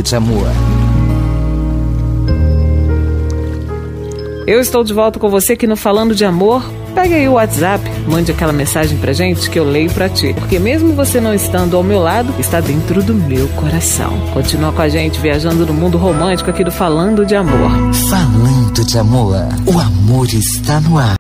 de Amor. Eu estou de volta com você aqui no Falando de Amor. Pega aí o WhatsApp, mande aquela mensagem pra gente que eu leio pra ti. Porque mesmo você não estando ao meu lado, está dentro do meu coração. Continua com a gente viajando no mundo romântico aqui do Falando de Amor. Falando de Amor, o amor está no ar.